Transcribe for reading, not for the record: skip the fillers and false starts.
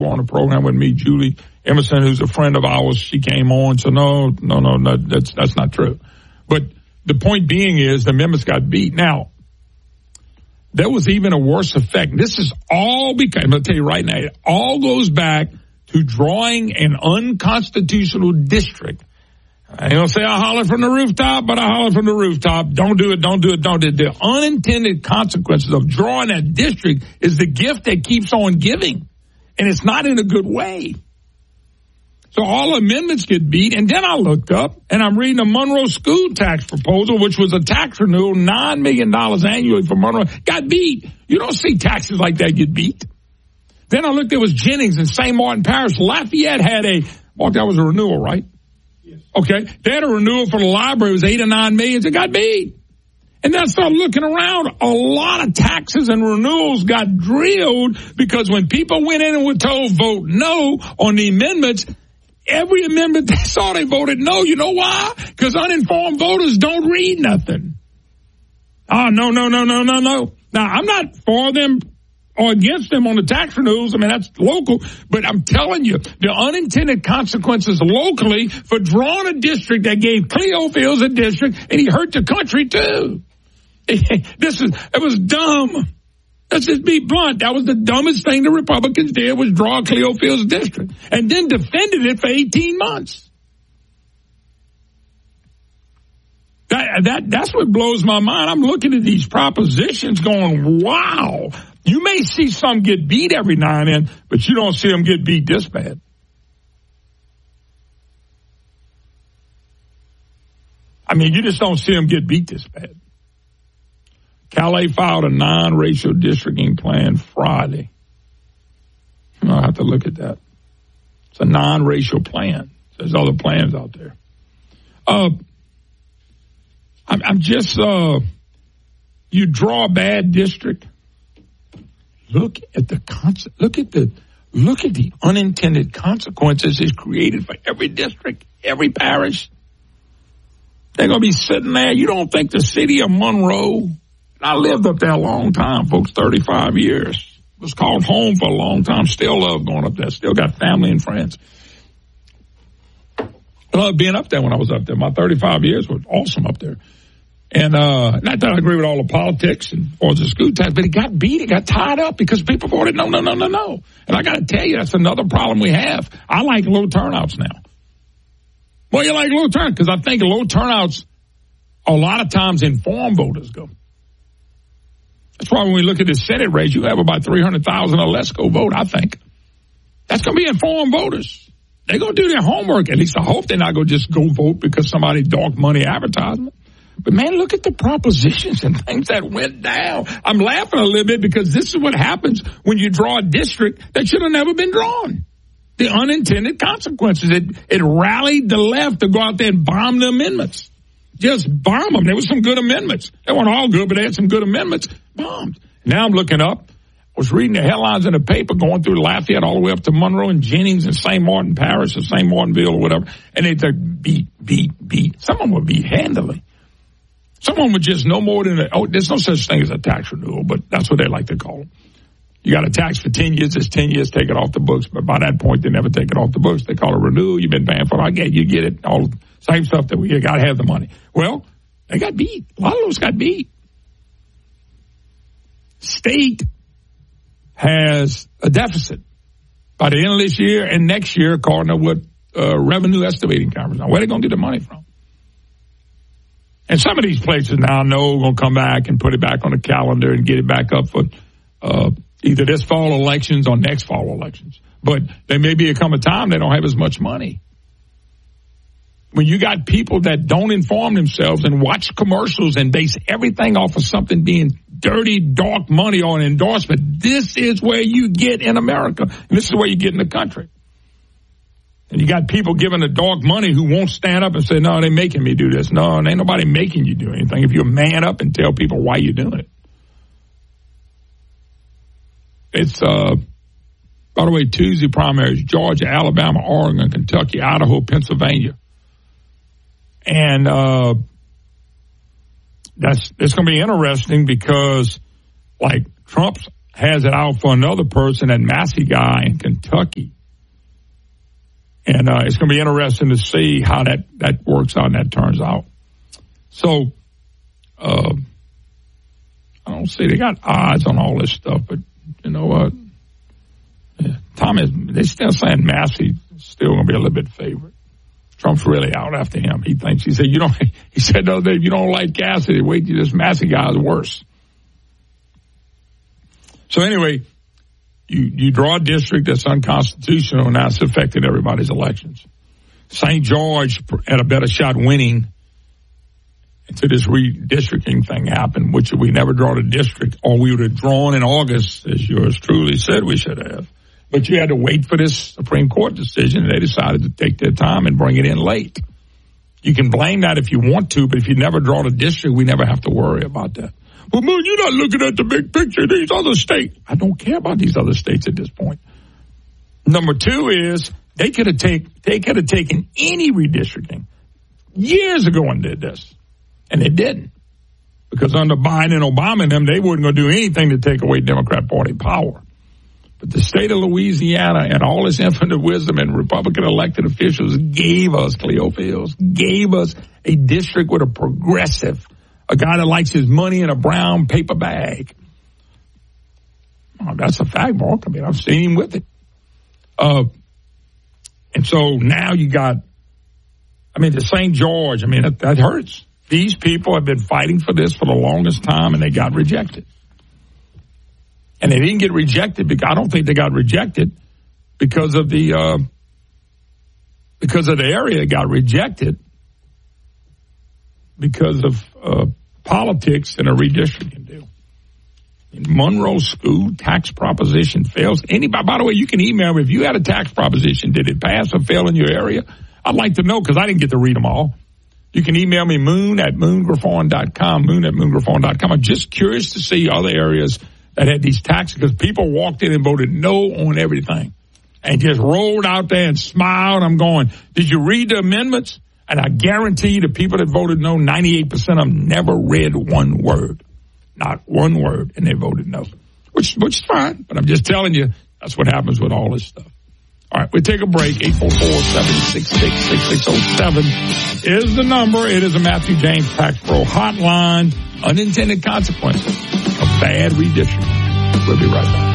on the program with me, Julie Emerson, who's a friend of ours. She came on. So no, that's not true. But the point being is the amendments got beat. Now, there was even a worse effect. This is all because, I'm going to tell you right now, it all goes back to drawing an unconstitutional district. I ain't going to say I holler from the rooftop, but I holler from the rooftop. Don't do it, don't do it, don't do it. The unintended consequences of drawing that district is the gift that keeps on giving. And it's not in a good way. So all amendments get beat. And then I looked up, and I'm reading a Monroe school tax proposal, which was a tax renewal, $9 million annually for Monroe, got beat. You don't see taxes like that get beat. Then I looked, there was Jennings and St. Martin Parish. Lafayette had that was a renewal, right? Yes. Okay. They had a renewal for the library. It was $8 or $9 million. It got beat. And then I started looking around. A lot of taxes and renewals got drilled because when people went in and were told vote no on the amendments, every amendment they saw, they voted no. You know why? Because uninformed voters don't read nothing. Oh, no. Now, I'm not for them or against them on the tax renewals. I mean, that's local. But I'm telling you, the unintended consequences locally for drawing a district that gave Cleo Fields a district, and he hurt the country, too. It was dumb. Let's just be blunt. That was the dumbest thing the Republicans did, was draw Cleo Fields' district, and then defended it for 18 months. That's what blows my mind. I'm looking at these propositions going, wow. You may see some get beat every now and then, but you don't see them get beat this bad. I mean, you just don't see them get beat this bad. Calais filed a non-racial districting plan Friday. I'll have to look at that. It's a non-racial plan. There's other plans out there. I'm just, you draw a bad district. Look at the unintended consequences it's created for every district, every parish. They're going to be sitting there. You don't think the city of Monroe, I lived up there a long time, folks, 35 years. It was called home for a long time. Still love going up there. Still got family and friends. I loved being up there when I was up there. My 35 years was awesome up there. And not that I agree with all the politics and or the school tax, but it got beat. It got tied up because people voted no. And I got to tell you, that's another problem we have. I like low turnouts now. Well, you like low turnouts because I think low turnouts a lot of times inform voters go. That's why when we look at the Senate race, you have about 300,000 or less go vote, I think. That's going to be informed voters. They're going to do their homework. At least I hope they're not going to just go vote because somebody dark money advertisement. But, man, look at the propositions and things that went down. I'm laughing a little bit because this is what happens when you draw a district that should have never been drawn. The unintended consequences. It rallied the left to go out there and bomb the amendments. Just bomb them. There were some good amendments. They weren't all good, but they had some good amendments. Bombed. Now I'm looking up. I was reading the headlines in the paper going through Lafayette all the way up to Monroe and Jennings and St. Martin Parish or St. Martinville or whatever. And they beat. Some of them would beat handily. Some of them would just no more than there's no such thing as a tax renewal, but that's what they like to call it. You got a tax for 10 years. It's 10 years, take it off the books. But by that point, they never take it off the books. They call it renewal. You've been paying for it. I get you get it. All the same stuff that we got to have the money. Well, they got beat. A lot of those got beat. State has a deficit by the end of this year and next year, according to what Revenue Estimating Conference. Now, where are they going to get the money from? And some of these places now I know are going to come back and put it back on the calendar and get it back up for either this fall elections or next fall elections. But there may come a time they don't have as much money. When you got people that don't inform themselves and watch commercials and base everything off of something being dirty, dark money or an endorsement, this is where you get in America. And this is where you get in the country. And you got people giving the dark money who won't stand up and say, no, they're making me do this. No, ain't nobody making you do anything. If you man up and tell people why you're doing it. It's, by the way, Tuesday primaries, Georgia, Alabama, Oregon, Kentucky, Idaho, Pennsylvania. And it's going to be interesting because, like, Trump's has it out for another person, that Massey guy in Kentucky. And it's going to be interesting to see how that works out and that turns out. So, I don't see they got odds on all this stuff, but you know what? Yeah, they're still saying Massey is still going to be a little bit favored. Trump's really out after him. He said, he said the other day, if you don't like Cassidy, wait till this Massey guy is worse. So anyway, you draw a district that's unconstitutional, and that's affected everybody's elections. St. George had a better shot winning until this redistricting thing happened, which we never draw the district, or we would have drawn in August, as yours truly said we should have. But you had to wait for this Supreme Court decision, and they decided to take their time and bring it in late. You can blame that if you want to, but if you never draw the district, we never have to worry about that. Well, man, you're not looking at the big picture. These other states. I don't care about these other states at this point. Number two is they could have taken any redistricting years ago and did this. And they didn't. Because under Biden and Obama and them, they weren't going to do anything to take away Democrat Party power. But the state of Louisiana and all its infinite wisdom and Republican elected officials gave us, Cleo Fields, gave us a district with a progressive, a guy that likes his money in a brown paper bag. Oh, that's a fact, Mark. I mean, I've seen him with it. And so now you got, the St. George, that hurts. These people have been fighting for this for the longest time, and they got rejected. And they didn't get rejected because I don't think they got rejected because of the area. It got rejected because of politics and a redistricting deal. Monroe School tax proposition fails. Anybody, by the way, you can email me if you had a tax proposition. Did it pass or fail in your area? I'd like to know because I didn't get to read them all. You can email me moon@moongriffon.com, moon@moongriffon.com. I'm just curious to see other areas that had these taxes because people walked in and voted no on everything and just rolled out there and smiled. I'm going, did you read the amendments? And I guarantee you the people that voted no, 98% of them never read one word. Not one word, and they voted no, which is fine. But I'm just telling you, that's what happens with all this stuff. All right, we'll take a break. 844-766-6607 is the number. It is a Matthew James Tax Pro hotline. Unintended consequences of bad redistricting. We'll be right back.